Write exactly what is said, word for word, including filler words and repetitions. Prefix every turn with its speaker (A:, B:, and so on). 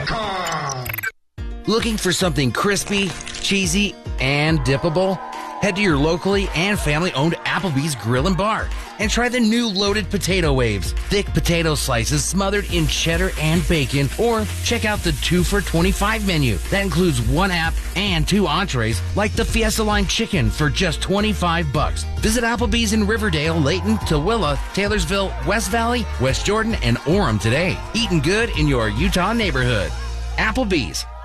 A: dot com.
B: Looking for something crispy, cheesy, and dippable? Head to your locally and family-owned Applebee's Grill and Bar and try the new loaded potato waves. Thick potato slices smothered in cheddar and bacon, or check out the two for twenty-five menu. That includes one app and two entrees like the Fiesta Line Chicken for just twenty-five bucks. Visit Applebee's in Riverdale, Layton, Tooele, Taylorsville, West Valley, West Jordan, and Orem today. Eating good in your Utah neighborhood. Applebee's,